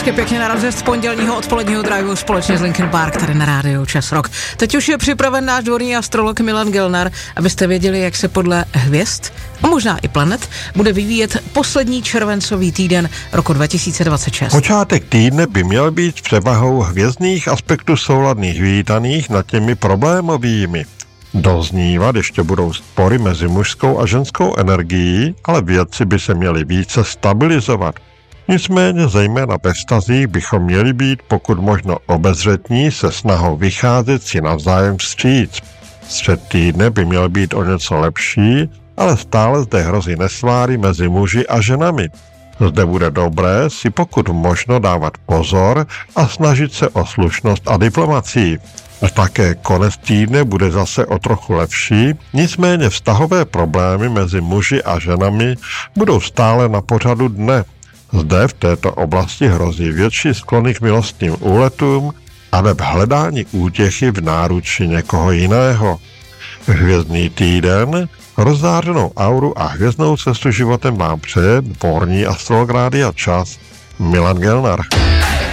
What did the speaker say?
Hezky pěkně na rozjezd pondělního odpoledního driveu společně s Linkin Park tady na rádiu Čas Rock. Teď už je připraven náš dvorní astrolog Milan Gelnar, abyste věděli, jak se podle hvězd a možná i planet bude vyvíjet poslední červencový týden roku 2026. Počátek týdne by měl být převahou hvězdných aspektů souladných vítaných nad těmi problémovými. Doznívat ještě budou spory mezi mužskou a ženskou energií, ale věci by se měly více stabilizovat. Nicméně zejména ve vztazích bychom měli být pokud možno obezřetní se snahou vycházet si navzájem vstříc. Střed týdne by měl být o něco lepší, ale stále zde hrozí nesváry mezi muži a ženami. Zde bude dobré si pokud možno dávat pozor a snažit se o slušnost a diplomacii. A také konec týdne bude zase o trochu lepší, nicméně vztahové problémy mezi muži a ženami budou stále na pořadu dne. Zde v této oblasti hrozí větší sklony k milostným úletům a neb hledání útěchy v náruči někoho jiného. Hvězdný týden, rozzářenou auru a hvězdnou cestu životem vám přeje dvorní astrolog Rádia Čas Milan Gelnar.